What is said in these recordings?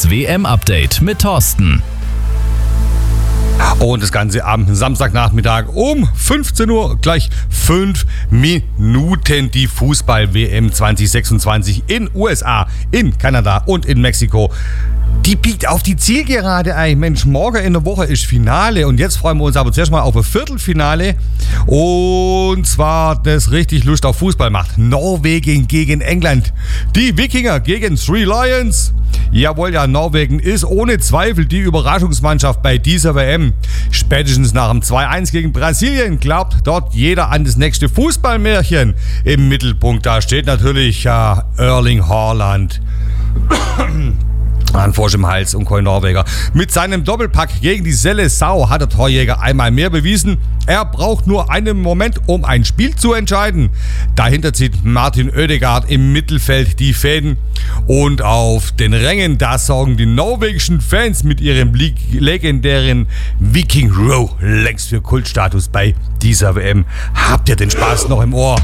Das WM-Update mit Thorsten. Und das Ganze am Samstagnachmittag um 15 Uhr, gleich 5 Minuten die Fußball-WM 2026 in USA, in Kanada und in Mexiko. Die biegt auf die Zielgerade ein. Mensch, morgen in der Woche ist Finale und jetzt freuen wir uns aber zuerst mal auf ein Viertelfinale. Und zwar, das richtig Lust auf Fußball macht. Norwegen gegen England. Die Wikinger gegen Three Lions. Jawohl, ja, Norwegen ist ohne Zweifel die Überraschungsmannschaft bei dieser WM. Spätestens nach dem 2-1 gegen Brasilien glaubt dort jeder an das nächste Fußballmärchen. Im Mittelpunkt, da steht natürlich Erling Haaland. Ein Frosch im Hals und kein Norweger. Mit seinem Doppelpack gegen die Seleção hat der Torjäger einmal mehr bewiesen. Er braucht nur einen Moment, um ein Spiel zu entscheiden. Dahinter zieht Martin Ødegaard im Mittelfeld die Fäden. Und auf den Rängen, da sorgen die norwegischen Fans mit ihrem legendären Viking Row längst für Kultstatus bei dieser WM. Habt ihr den Spaß noch im Ohr?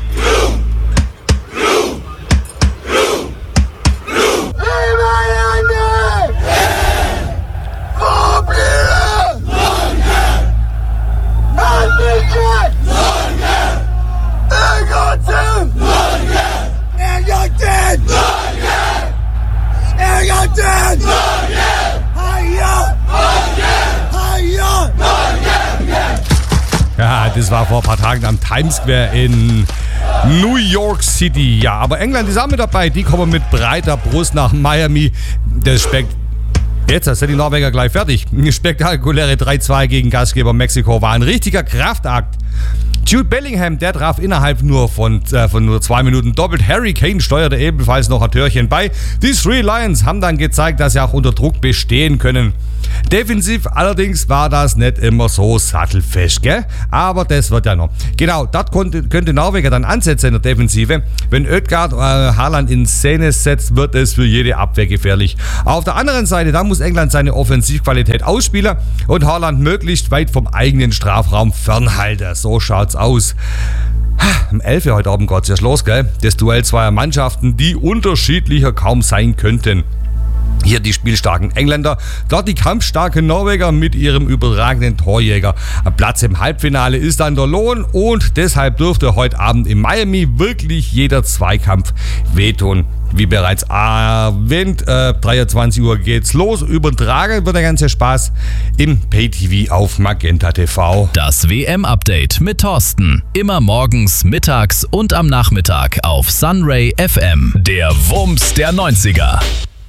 Ja, das war vor ein paar Tagen am Times Square in New York City. Ja, aber England ist auch mit dabei. Die kommen mit breiter Brust nach Miami. Jetzt sind die Norweger gleich fertig. Spektakuläre 3-2 gegen Gastgeber Mexiko war ein richtiger Kraftakt. Jude Bellingham, der traf innerhalb nur von nur 2 Minuten doppelt. Harry Kane steuerte ebenfalls noch ein Türchen bei. Die Three Lions haben dann gezeigt, dass sie auch unter Druck bestehen können. Defensiv allerdings war das nicht immer so sattelfest, gell? Aber das wird ja noch. Genau, dort könnte Norweger dann ansetzen in der Defensive. Wenn Ødegaard Haaland in Szene setzt, wird es für jede Abwehr gefährlich. Auf der anderen Seite, da muss England seine Offensivqualität ausspielen und Haaland möglichst weit vom eigenen Strafraum fernhalten. So schaut's aus. Um 11 Uhr heute Abend geht's erst los, gell? Das Duell zweier Mannschaften, die unterschiedlicher kaum sein könnten. Hier die spielstarken Engländer, dort die kampfstarken Norweger mit ihrem überragenden Torjäger. Ein Platz im Halbfinale ist dann der Lohn und deshalb dürfte heute Abend in Miami wirklich jeder Zweikampf wehtun. Wie bereits erwähnt, 23 Uhr geht's los. Übertragen wird der ganze Spaß im Pay-TV auf Magenta TV. Das WM-Update mit Thorsten. Immer morgens, mittags und am Nachmittag auf Sunray FM. Der Wumms der 90er.